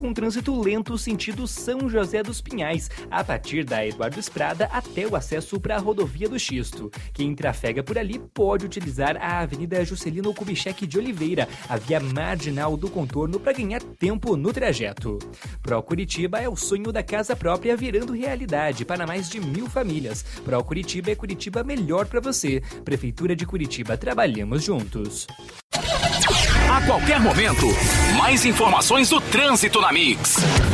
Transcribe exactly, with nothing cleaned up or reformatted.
Um trânsito lento sentido São José dos Pinhais, a partir da Eduardo Esprada até o acesso para a rodovia do Xisto. Quem trafega por ali pode utilizar a Avenida Juscelino Kubitschek de Oliveira, a via marginal do contorno, para ganhar tempo no trajeto. Pro Curitiba é o sonho da casa própria virando realidade para mais de mil famílias. Pro Curitiba é Curitiba melhor para você. Prefeitura de Curitiba, trabalhamos juntos. A qualquer momento, mais informações do trânsito na Mix.